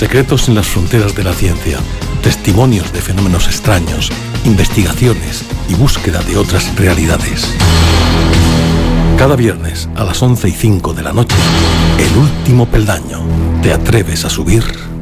Secretos en las fronteras de la ciencia, testimonios de fenómenos extraños, investigaciones y búsqueda de otras realidades. Cada viernes a las 11:05 de la noche, El último peldaño. ¿Te atreves a subir?